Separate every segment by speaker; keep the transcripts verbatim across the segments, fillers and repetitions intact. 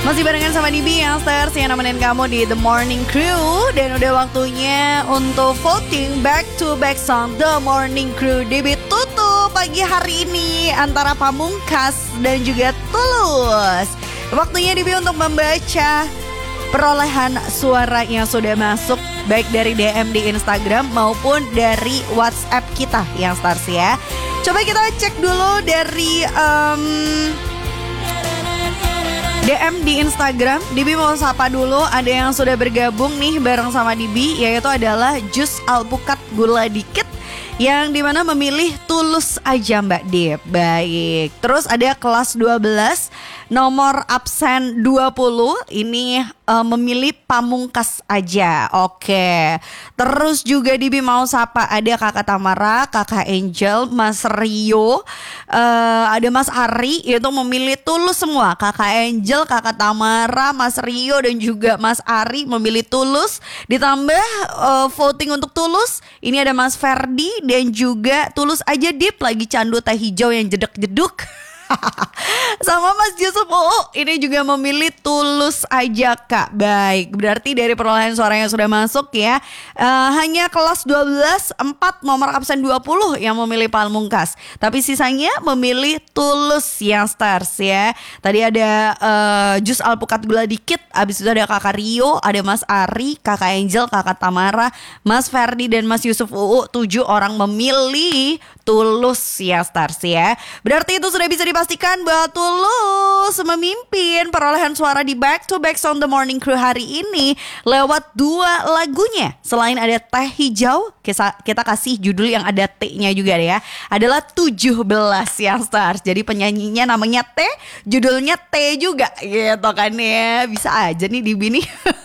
Speaker 1: Masih barengan sama Dibi Youngsters yang nemenin kamu di The Morning Crew. Dan udah waktunya untuk voting back to back song The Morning Crew. Dibi tutup pagi hari ini antara Pamungkas dan juga Tulus. Waktunya Dibi untuk membaca perolehan suara yang sudah masuk, baik dari D M di Instagram maupun dari WhatsApp kita Youngsters ya. Coba kita cek dulu dari um, D M di Instagram. Dibi mau sapa dulu, ada yang sudah bergabung nih bareng sama Dibi, yaitu adalah Jus Alpukat Gula Dikit, yang dimana memilih Tulus aja Mbak Dip. Baik, terus ada kelas dua belas nomor absen dua puluh, ini uh, memilih Pamungkas aja. Oke, terus juga Dibi mau sapa, ada Kakak Tamara, Kakak Angel, Mas Rio, uh, ada Mas Ari, yaitu memilih Tulus semua. Kakak Angel, Kakak Tamara, Mas Rio dan juga Mas Ari memilih Tulus. Ditambah uh, voting untuk Tulus, ini ada Mas Ferdi dan juga Tulus aja Dip, lagi candu teh hijau yang jedek-jeduk. Sama Mas Yusuf Oh, ini juga memilih Tulus aja Kak. Baik, berarti dari perolehan suara yang sudah masuk ya, uh, hanya kelas dua belas empat nomor absen dua puluh yang memilih Pamungkas, tapi sisanya memilih Tulus Youngsters ya. Tadi ada uh, Jus Alpukat Gula Dikit, abis itu ada Kakak Rio, ada Mas Ari, Kakak Angel, Kakak Tamara, Mas Ferdi dan Mas Yusuf Uu. Tujuh orang memilih Tulus Youngsters ya. Berarti itu sudah bisa dipastikan bahwa Tulus memimpin perolehan suara di Back to Back Song The Morning Crew hari ini lewat dua lagunya. Selain ada Teh Hijau, kita, kita kasih judul yang ada T-nya juga ya, adalah tujuh belas Youngsters. Jadi penyanyinya namanya T, judulnya T juga gitu kan ya. Bisa aja nih di bini.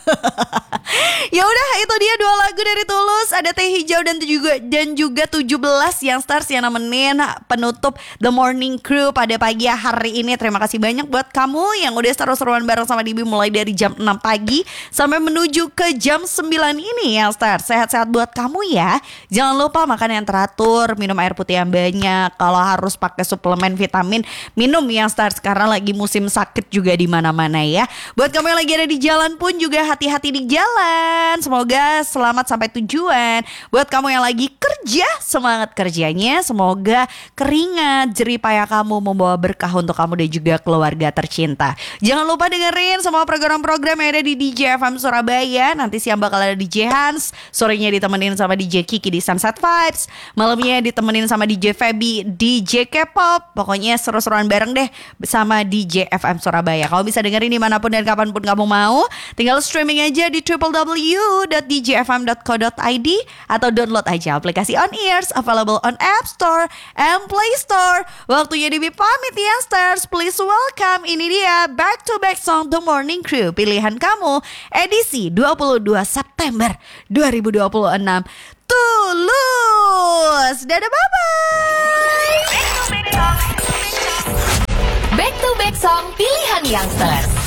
Speaker 1: Ya udah, itu dia dua lagu dari Tulus, ada Teh Hijau dan juga dan juga tujuh belas Youngsters yang nemenin penutup The Morning Crew pada pagi hari ini. Terima kasih banyak buat kamu yang udah seru-seruan bareng sama Dibi mulai dari jam enam pagi sampai menuju ke jam sembilan ini Youngsters. Sehat-sehat buat kamu ya. Jangan lupa makan yang teratur, minum air putih yang banyak. Kalau harus pakai suplemen vitamin, minum Youngsters karena lagi musim sakit juga di mana-mana ya. Buat kamu yang lagi ada di jalan pun juga hati-hati di jalan. Semoga selamat sampai tujuan. Buat kamu yang lagi kerja, semangat kerjanya. Semoga keringat jerih payah kamu membawa berkah untuk kamu dan juga keluarga tercinta. Jangan lupa dengerin semua program-program yang ada di D J F M Surabaya. Nanti siang bakal ada D J Hans, sorenya ditemenin sama D J Kiki di Sunset Vibes, malamnya ditemenin sama D J Feby, D J K-pop. Pokoknya seru-seruan bareng deh bersama D J F M Surabaya. Kamu bisa dengerin dimanapun dan kapanpun kamu mau. Tinggal streaming aja di w w w dot d j f m dot co dot i d atau download aja aplikasi On Ears, available on App Store and Play Store. Waktunya Dibi pamit Youngsters. Please welcome, ini dia Back to Back Song The Morning Crew, pilihan kamu edisi dua puluh dua September dua ribu dua puluh enam. Tulus. Dadah, bye-bye.
Speaker 2: Back to Back Song pilihan Youngsters.